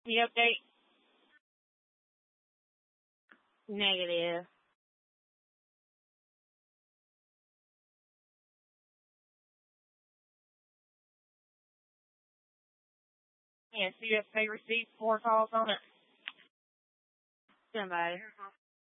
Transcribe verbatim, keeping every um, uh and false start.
The update? Negative. Yeah, C F Pay receipt, four calls on it. Somebody.